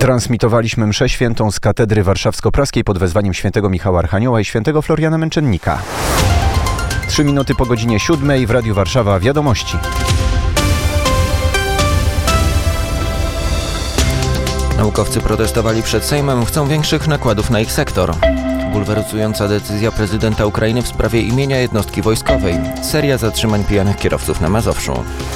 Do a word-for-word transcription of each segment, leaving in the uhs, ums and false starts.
Transmitowaliśmy mszę świętą z katedry warszawsko-praskiej pod wezwaniem świętego Michała Archanioła i świętego Floriana Męczennika. Trzy minuty po godzinie siódmej w Radiu Warszawa wiadomości. Naukowcy protestowali przed Sejmem, chcą większych nakładów na ich sektor. Bulwersująca decyzja prezydenta Ukrainy w sprawie imienia jednostki wojskowej. Seria zatrzymań pijanych kierowców na Mazowszu.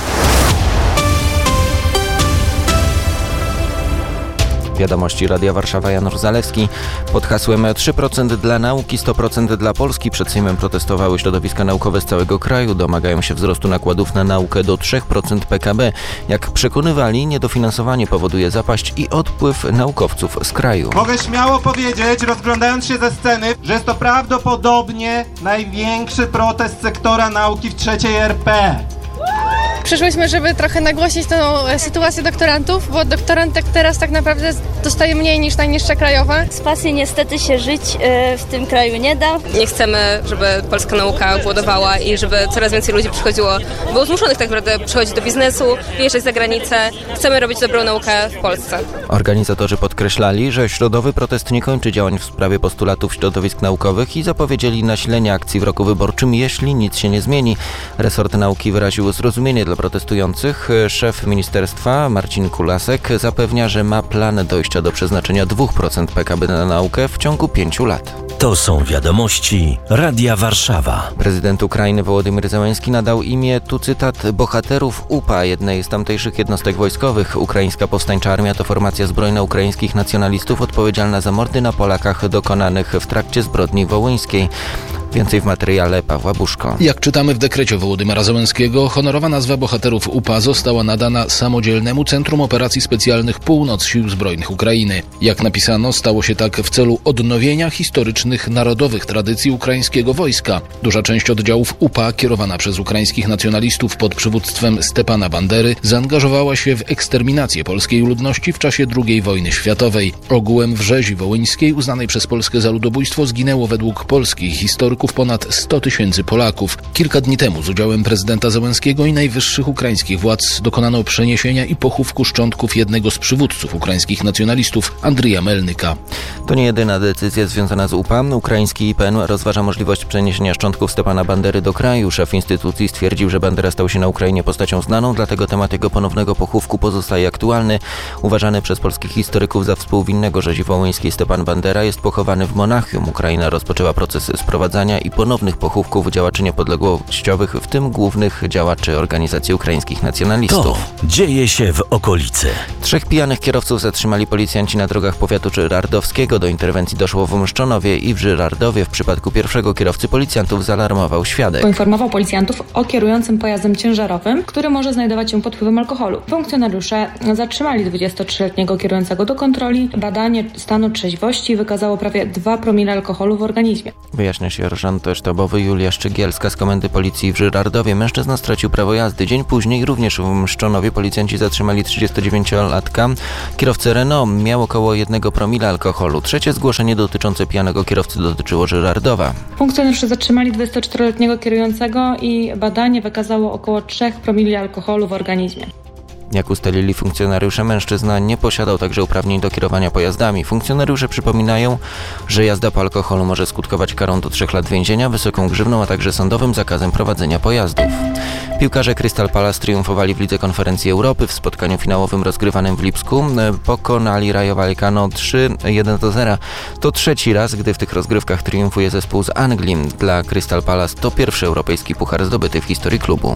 Wiadomości Radia Warszawa, Janusz Zalewski. Pod hasłem trzy procent dla nauki, sto procent dla Polski przed Sejmem protestowały środowiska naukowe z całego kraju. Domagają się wzrostu nakładów na naukę do trzy procent P K B. Jak przekonywali, niedofinansowanie powoduje zapaść i odpływ naukowców z kraju. Mogę śmiało powiedzieć, rozglądając się ze sceny, że jest to prawdopodobnie największy protest sektora nauki w trzeciej R P. Przyszłyśmy, żeby trochę nagłośnić tę sytuację doktorantów, bo doktorantek teraz tak naprawdę dostaje mniej niż najniższa krajowa. Z pasji niestety się żyć w tym kraju nie da. Nie chcemy, żeby polska nauka głodowała i żeby coraz więcej ludzi przychodziło, było zmuszonych tak naprawdę przychodzić do biznesu, wyjeżdżać za granicę. Chcemy robić dobrą naukę w Polsce. Organizatorzy podkreślali, że środowy protest nie kończy działań w sprawie postulatów środowisk naukowych i zapowiedzieli nasilenie akcji w roku wyborczym, jeśli nic się nie zmieni. Resort nauki wyraził zrozumienie dla protestujących. Szef ministerstwa Marcin Kulasek zapewnia, że ma plan dojścia do przeznaczenia dwa procent P K B na naukę w ciągu pięciu lat. To są wiadomości Radia Warszawa. Prezydent Ukrainy Wołodymyr Zełenski nadał imię, tu cytat, bohaterów U P A, jednej z tamtejszych jednostek wojskowych. Ukraińska Powstańcza Armia to formacja zbrojna ukraińskich nacjonalistów odpowiedzialna za mordy na Polakach dokonanych w trakcie zbrodni wołyńskiej. Więcej w materiale Pawła Buszko. Jak czytamy w dekrecie Wołodymyra Zełenskiego, honorowa nazwa bohaterów U P A została nadana Samodzielnemu Centrum Operacji Specjalnych Północ Sił Zbrojnych Ukrainy. Jak napisano, stało się tak w celu odnowienia historycznych, narodowych tradycji ukraińskiego wojska. Duża część oddziałów U P A, kierowana przez ukraińskich nacjonalistów pod przywództwem Stepana Bandery, zaangażowała się w eksterminację polskiej ludności w czasie drugiej wojny światowej. Ogółem w rzezi wołyńskiej, uznanej przez Polskę za ludobójstwo, zginęło według polskich historyków ponad sto tysięcy Polaków. Kilka dni temu z udziałem prezydenta Zełenskiego i najwyższych ukraińskich władz dokonano przeniesienia i pochówku szczątków jednego z przywódców ukraińskich nacjonalistów, Andrija Melnyka. To nie jedyna decyzja związana z U P A. Ukraiński I P N rozważa możliwość przeniesienia szczątków Stepana Bandery do kraju. Szef instytucji stwierdził, że Bandera stał się na Ukrainie postacią znaną, dlatego temat jego ponownego pochówku pozostaje aktualny. Uważany przez polskich historyków za współwinnego rzezi wołyńskiej Stepan Bandera jest pochowany w Monachium. Ukraina rozpoczęła proces sprowadzania i ponownych pochówków działaczy niepodległościowych, w tym głównych działaczy organizacji ukraińskich nacjonalistów. To dzieje się w okolicy. Trzech pijanych kierowców zatrzymali policjanci na drogach powiatu żyrardowskiego. Do interwencji doszło w Mszczonowie i w Żyrardowie. W przypadku pierwszego kierowcy policjantów zaalarmował świadek. Poinformował policjantów o kierującym pojazdem ciężarowym, który może znajdować się pod wpływem alkoholu. Funkcjonariusze zatrzymali dwudziestotrzyletniego kierującego do kontroli. Badanie stanu trzeźwości wykazało prawie dwa promile alkoholu w organizmie. Wyjaśnia się sztabowy Julia Szczygielska z Komendy Policji w Żyrardowie. Mężczyzna stracił prawo jazdy. Dzień później również w Mszczonowie policjanci zatrzymali trzydziestodziewięciolatka. Kierowcę Renault miał około jednego promila alkoholu. Trzecie zgłoszenie dotyczące pijanego kierowcy dotyczyło Żyrardowa. Funkcjonariusze zatrzymali dwudziestoczteroletniego kierującego i badanie wykazało około trzech promili alkoholu w organizmie. Jak ustalili funkcjonariusze, mężczyzna nie posiadał także uprawnień do kierowania pojazdami. Funkcjonariusze przypominają, że jazda po alkoholu może skutkować karą do trzech lat więzienia, wysoką grzywną, a także sądowym zakazem prowadzenia pojazdów. Piłkarze Crystal Palace triumfowali w Lidze Konferencji Europy. W spotkaniu finałowym rozgrywanym w Lipsku pokonali Rayo Vallecano trzy jeden do zera. To trzeci raz, gdy w tych rozgrywkach triumfuje zespół z Anglii. Dla Crystal Palace to pierwszy europejski puchar zdobyty w historii klubu.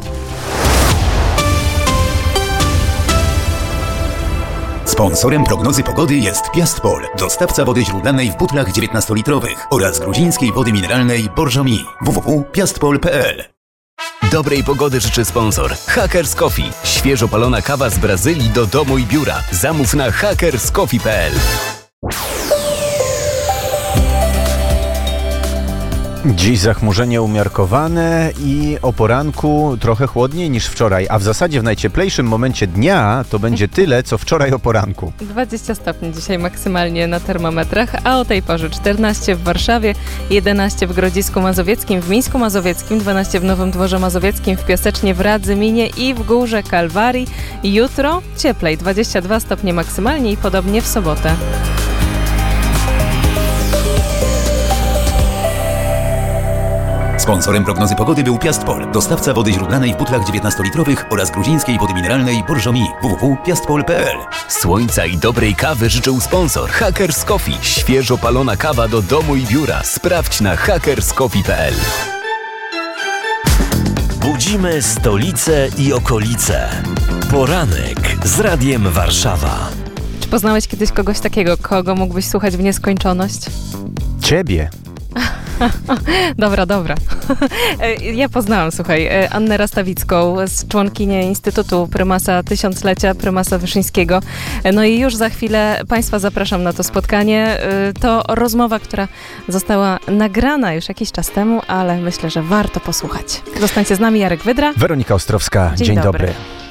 Sponsorem prognozy pogody jest Piastpol, dostawca wody źródlanej w butlach dziewiętnastolitrowych oraz gruzińskiej wody mineralnej Borżomi. w w w kropka piastpol kropka p l. Dobrej pogody życzy sponsor Hackers Coffee. Świeżo palona kawa z Brazylii do domu i biura. Zamów na hackers coffee kropka p l. Dziś zachmurzenie umiarkowane i o poranku trochę chłodniej niż wczoraj, a w zasadzie w najcieplejszym momencie dnia to będzie tyle, co wczoraj o poranku. dwadzieścia stopni dzisiaj maksymalnie na termometrach, a o tej porze czternaście w Warszawie, jedenaście w Grodzisku Mazowieckim, w Mińsku Mazowieckim, dwanaście w Nowym Dworze Mazowieckim, w Piasecznie, w Radzyminie i w Górze Kalwarii. Jutro cieplej, dwadzieścia dwa stopnie maksymalnie i podobnie w sobotę. Sponsorem prognozy pogody był Piastpol, dostawca wody źródlanej w butlach dziewiętnastolitrowych oraz gruzińskiej wody mineralnej Borżomi. w w w kropka piastpol kropka p l. Słońca i dobrej kawy życzył sponsor Hackers Coffee. Świeżo palona kawa do domu i biura. Sprawdź na hackers coffee kropka p l. Budzimy stolicę i okolice. Poranek z Radiem Warszawa. Czy poznałeś kiedyś kogoś takiego, kogo mógłbyś słuchać w nieskończoność? Ciebie. Dobra, dobra. Ja poznałam, słuchaj, Annę Rastawicką, członkinię Instytutu Prymasa Tysiąclecia, Prymasa Wyszyńskiego. No i już za chwilę Państwa zapraszam na to spotkanie. To rozmowa, która została nagrana już jakiś czas temu, ale myślę, że warto posłuchać. Zostańcie z nami, Jarek Wydra. Weronika Ostrowska. Dzień, Dzień dobry. dobry.